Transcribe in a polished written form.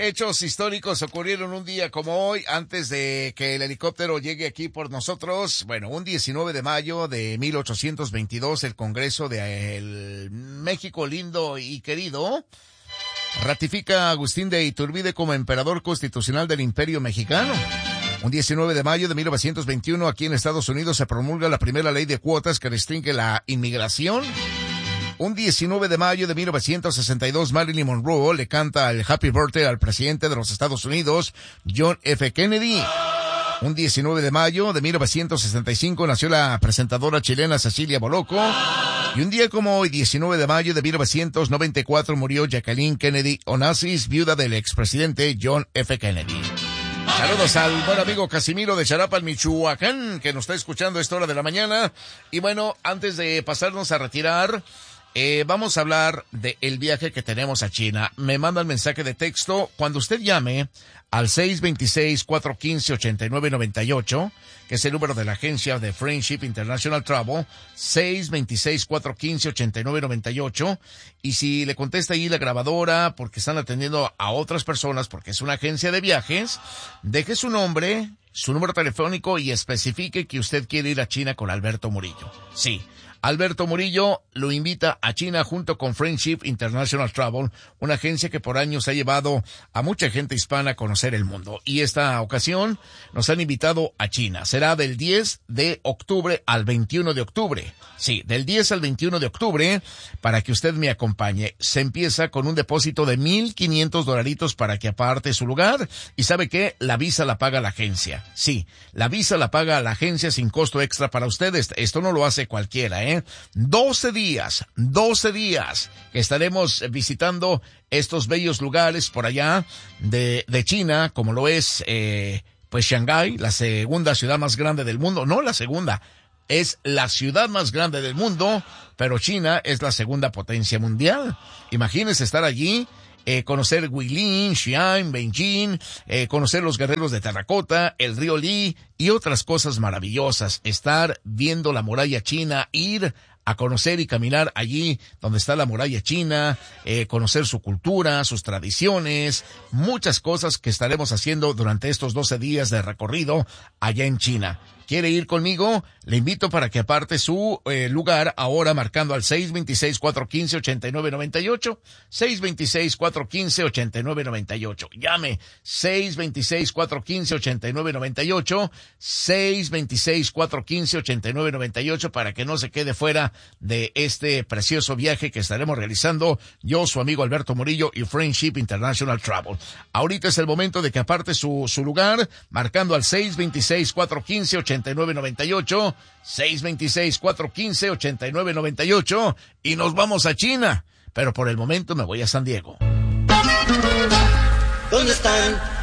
hechos históricos ocurrieron un día como hoy, antes de que el helicóptero llegue aquí por nosotros. Bueno, un 19 de mayo de 1822, el Congreso de México lindo y querido ratifica a Agustín de Iturbide como emperador constitucional del Imperio Mexicano. Un 19 de mayo de 1921, aquí en Estados Unidos, se promulga la primera ley de cuotas que restringe la inmigración. Un 19 de mayo de 1962, Marilyn Monroe le canta el Happy Birthday al presidente de los Estados Unidos, John F. Kennedy. Un 19 de mayo de 1965 nació la presentadora chilena Cecilia Boloco. Y un día como hoy, 19 de mayo de 1994, murió Jacqueline Kennedy Onassis, viuda del expresidente John F. Kennedy. Saludos al buen amigo Casimiro de Xarapa, Michoacán, que nos está escuchando a esta hora de la mañana. Y bueno, antes de pasarnos a retirar, vamos a hablar del viaje que tenemos a China. Me manda el mensaje de texto. Cuando usted llame al 626-415-8998, que es el número de la agencia de Friendship International Travel, 626-415-8998, y si le contesta ahí la grabadora, porque están atendiendo a otras personas, porque es una agencia de viajes, deje su nombre, su número telefónico y especifique que usted quiere ir a China con Alberto Murillo. Sí, Alberto Murillo lo invita a China junto con Friendship International Travel, una agencia que por años ha llevado a mucha gente hispana a conocer el mundo. Y esta ocasión nos han invitado a China. Será del 10 de octubre al 21 de octubre. Sí, del 10 al 21 de octubre, para que usted me acompañe. Se empieza con un depósito de $1,500 para que aparte su lugar. Y ¿sabe qué? La visa la paga la agencia. Sí, la visa la paga la agencia sin costo extra para ustedes. Esto no lo hace cualquiera, 12 días que estaremos visitando estos bellos lugares por allá de China, como lo es, pues Shanghái, la segunda ciudad más grande del mundo. No la segunda, es la ciudad más grande del mundo, pero China es la segunda potencia mundial. Imagínense estar allí, conocer Guilin, Xi'an, Beijing, conocer los guerreros de terracota, el río Li y otras cosas maravillosas. Estar viendo la muralla china, ir a conocer y caminar allí donde está la muralla china, conocer su cultura, sus tradiciones, muchas cosas que estaremos haciendo durante estos 12 días de recorrido allá en China. ¿Quiere ir conmigo? Le invito para que aparte su lugar ahora marcando al 626-415-8998, 626-415-8998. Llame 626-415-8998, 626-415-8998 para que no se quede fuera de este precioso viaje que estaremos realizando yo, su amigo Alberto Murillo y Friendship International Travel. Ahorita es el momento de que aparte su lugar marcando al 626-415-8998, 626-415-8998 y nos vamos a China, pero por el momento me voy a San Diego. ¿Dónde están